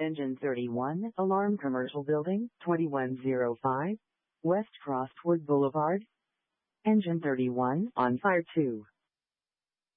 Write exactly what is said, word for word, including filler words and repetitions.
Engine thirty-one, Alarm Commercial Building, twenty-one oh five, West Crosswood Boulevard. Engine thirty-one, on fire two.